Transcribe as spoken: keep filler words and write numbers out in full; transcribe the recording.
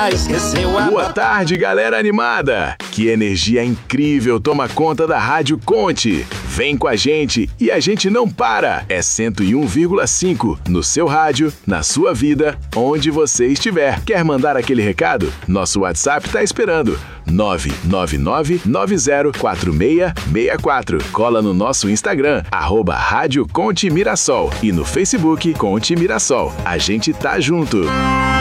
já esqueceu a... Boa tarde, galera animada! Que energia incrível toma conta da Rádio Conte. Vem com a gente e a gente não para. É cento e um vírgula cinco no seu rádio, na sua vida, onde você estiver. Quer mandar aquele recado? Nosso WhatsApp tá esperando. nove nove nove nove zero quatro seis seis quatro. Cola no nosso Instagram, arroba Rádio Conte Mirassol, e no Facebook Conte Mirassol. A gente tá junto.